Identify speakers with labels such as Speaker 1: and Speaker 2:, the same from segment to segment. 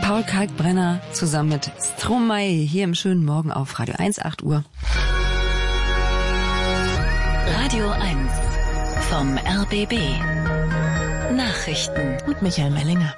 Speaker 1: Paul Kalkbrenner zusammen mit Stromae hier im schönen Morgen auf Radio 1, 8 Uhr.
Speaker 2: Radio 1 vom RBB. Nachrichten mit Michael Mellinger.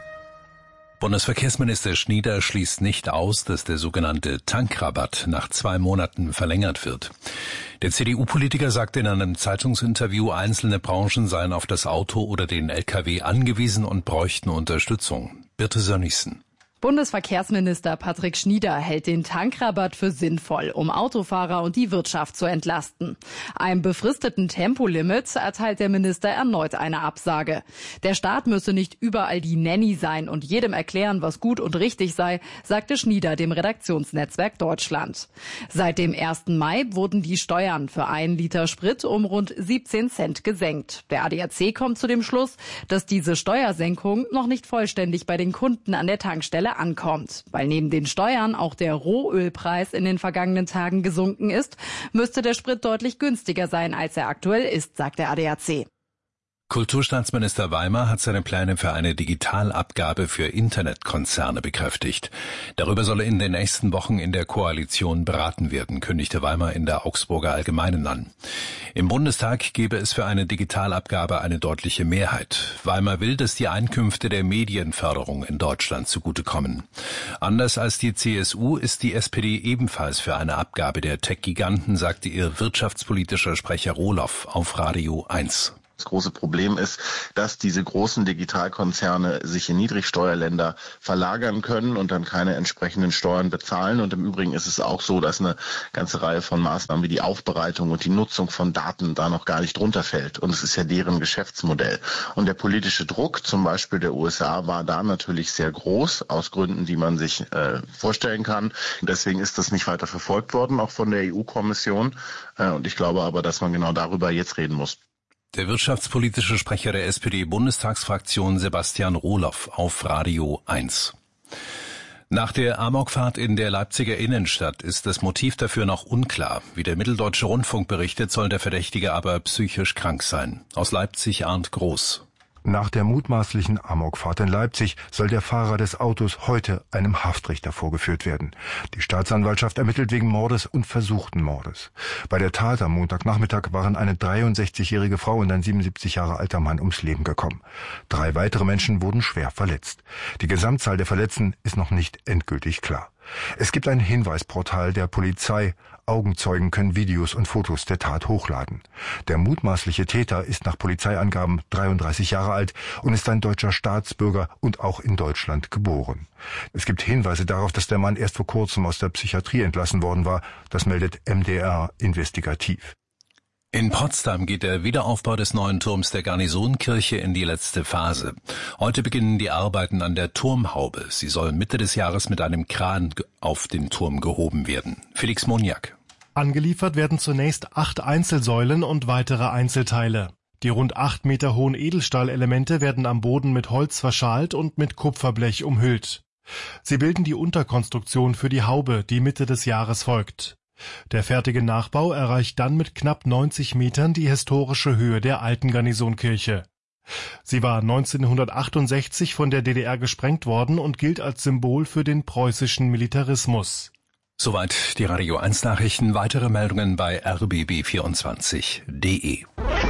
Speaker 3: Bundesverkehrsminister Schnieder schließt nicht aus, dass der sogenannte Tankrabatt nach 2 Monaten verlängert wird. Der CDU-Politiker sagte in einem Zeitungsinterview, einzelne Branchen seien auf das Auto oder den LKW angewiesen und bräuchten Unterstützung. Birte Sönnigsen.
Speaker 4: Bundesverkehrsminister Patrick Schnieder hält den Tankrabatt für sinnvoll, um Autofahrer und die Wirtschaft zu entlasten. Einem befristeten Tempolimit erteilt der Minister erneut eine Absage. Der Staat müsse nicht überall die Nanny sein und jedem erklären, was gut und richtig sei, sagte Schnieder dem Redaktionsnetzwerk Deutschland. Seit dem 1. Mai wurden die Steuern für 1 Liter Sprit um rund 17 Cent gesenkt. Der ADAC kommt zu dem Schluss, dass diese Steuersenkung noch nicht vollständig bei den Kunden an der Tankstelle ankommt. Weil neben den Steuern auch der Rohölpreis in den vergangenen Tagen gesunken ist, müsste der Sprit deutlich günstiger sein, als er aktuell ist, sagt der ADAC.
Speaker 3: Kulturstaatsminister Weimer hat seine Pläne für eine Digitalabgabe für Internetkonzerne bekräftigt. Darüber solle in den nächsten Wochen in der Koalition beraten werden, kündigte Weimer in der Augsburger Allgemeinen an. Im Bundestag gebe es für eine Digitalabgabe eine deutliche Mehrheit. Weimer will, dass die Einkünfte der Medienförderung in Deutschland zugutekommen. Anders als die CSU ist die SPD ebenfalls für eine Abgabe der Tech-Giganten, sagte ihr wirtschaftspolitischer Sprecher Rohloff auf Radio 1.
Speaker 5: Das große Problem ist, dass diese großen Digitalkonzerne sich in Niedrigsteuerländer verlagern können und dann keine entsprechenden Steuern bezahlen. Und im Übrigen ist es auch so, dass eine ganze Reihe von Maßnahmen wie die Aufbereitung und die Nutzung von Daten da noch gar nicht drunter fällt. Und es ist ja deren Geschäftsmodell. Und der politische Druck, zum Beispiel der USA, war da natürlich sehr groß, aus Gründen, die man sich vorstellen kann. Und deswegen ist das nicht weiter verfolgt worden, auch von der EU-Kommission. Und ich glaube aber, dass man genau darüber jetzt reden muss.
Speaker 3: Der wirtschaftspolitische Sprecher der SPD-Bundestagsfraktion Sebastian Rohloff auf Radio 1. Nach der Amokfahrt in der Leipziger Innenstadt ist das Motiv dafür noch unklar. Wie der Mitteldeutsche Rundfunk berichtet, soll der Verdächtige aber psychisch krank sein. Aus Leipzig Arndt Groß.
Speaker 6: Nach der mutmaßlichen Amokfahrt in Leipzig soll der Fahrer des Autos heute einem Haftrichter vorgeführt werden. Die Staatsanwaltschaft ermittelt wegen Mordes und versuchten Mordes. Bei der Tat am Montagnachmittag waren eine 63-jährige Frau und ein 77 Jahre alter Mann ums Leben gekommen. 3 weitere Menschen wurden schwer verletzt. Die Gesamtzahl der Verletzten ist noch nicht endgültig klar. Es gibt ein Hinweisportal der Polizei. Augenzeugen können Videos und Fotos der Tat hochladen. Der mutmaßliche Täter ist nach Polizeiangaben 33 Jahre alt und ist ein deutscher Staatsbürger und auch in Deutschland geboren. Es gibt Hinweise darauf, dass der Mann erst vor kurzem aus der Psychiatrie entlassen worden war. Das meldet MDR investigativ.
Speaker 3: In Potsdam geht der Wiederaufbau des neuen Turms der Garnisonkirche in die letzte Phase. Heute beginnen die Arbeiten an der Turmhaube. Sie soll Mitte des Jahres mit einem Kran auf den Turm gehoben werden. Felix Moniak.
Speaker 7: Angeliefert werden zunächst 8 Einzelsäulen und weitere Einzelteile. Die rund 8 Meter hohen Edelstahlelemente werden am Boden mit Holz verschalt und mit Kupferblech umhüllt. Sie bilden die Unterkonstruktion für die Haube, die Mitte des Jahres folgt. Der fertige Nachbau erreicht dann mit knapp 90 Metern die historische Höhe der alten Garnisonkirche. Sie war 1968 von der DDR gesprengt worden und gilt als Symbol für den preußischen Militarismus.
Speaker 3: Soweit die Radio 1 Nachrichten. Weitere Meldungen bei rbb24.de.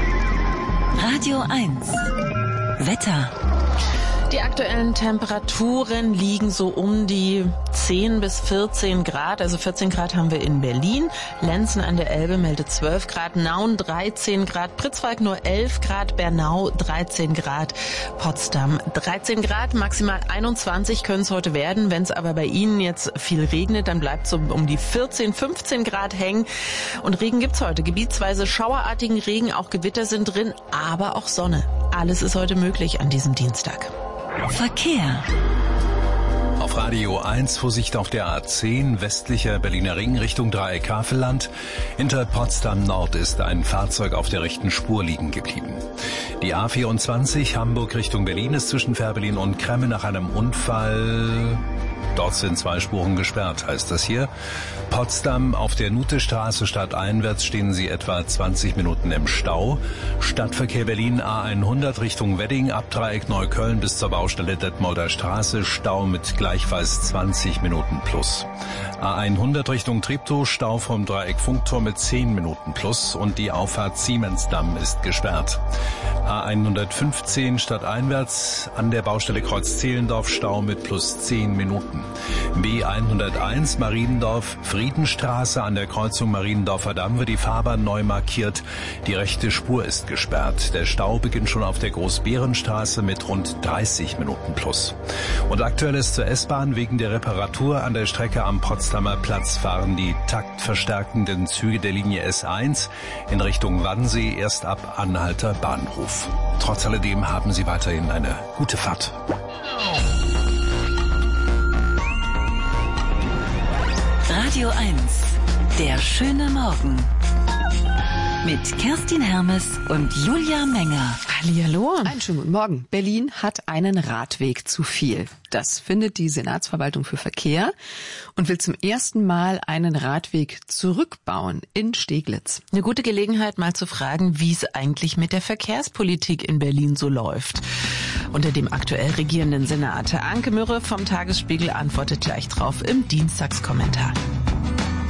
Speaker 2: Radio 1 Wetter. Die aktuellen Temperaturen liegen so um die 10 bis 14 Grad. Also 14 Grad haben wir in Berlin. Lenzen an der Elbe meldet 12 Grad. Nauen 13 Grad. Pritzwalk nur 11 Grad. Bernau 13 Grad. Potsdam 13 Grad. Maximal 21 können es heute werden. Wenn es aber bei Ihnen jetzt viel regnet, dann bleibt so um die 14, 15 Grad hängen. Und Regen gibt's heute. Gebietsweise schauerartigen Regen. Auch Gewitter sind drin, aber auch Sonne. Alles ist heute möglich an diesem Dienstag. Verkehr.
Speaker 3: Auf Radio 1 Vorsicht auf der A10 westlicher Berliner Ring Richtung Dreieck Havelland. Hinter Potsdam Nord ist ein Fahrzeug auf der rechten Spur liegen geblieben. Die A24 Hamburg Richtung Berlin ist zwischen Fährberlin und Kremme nach einem Unfall Dort sind 2 Spuren gesperrt, heißt das hier. Potsdam auf der Nutestraße stadteinwärts stehen Sie etwa 20 Minuten im Stau. Stadtverkehr Berlin A100 Richtung Wedding, ab Dreieck Neukölln bis zur Baustelle Detmolder Straße, Stau mit gleichfalls 20 Minuten plus. A100 Richtung Treptow, Stau vom Dreieck Funkturm mit 10 Minuten plus und die Auffahrt Siemensdamm ist gesperrt. A115 stadteinwärts an der Baustelle Kreuz-Zehlendorf, Stau mit plus 10 Minuten. B101 Mariendorf Friedenstraße an der Kreuzung Mariendorfer Damm wird die Fahrbahn neu markiert. Die rechte Spur ist gesperrt. Der Stau beginnt schon auf der Großbärenstraße mit rund 30 Minuten plus. Und aktuell ist zur S-Bahn wegen der Reparatur an der Strecke am Potsdamer Platz fahren die taktverstärkenden Züge der Linie S1 in Richtung Wannsee erst ab Anhalter Bahnhof. Trotz alledem haben Sie weiterhin eine gute Fahrt.
Speaker 1: Radio 1, der schöne Morgen. Mit Kerstin Hermes und Julia Menger.
Speaker 2: Hallihallo.
Speaker 1: Einen schönen guten Morgen. Berlin hat einen Radweg zu viel. Das findet die Senatsverwaltung für Verkehr und will zum ersten Mal einen Radweg zurückbauen in Steglitz.
Speaker 2: Eine gute Gelegenheit, mal zu fragen, wie es eigentlich mit der Verkehrspolitik in Berlin so läuft. Unter dem aktuell regierenden Senat. Anke Mürre vom Tagesspiegel antwortet gleich drauf im Dienstagskommentar.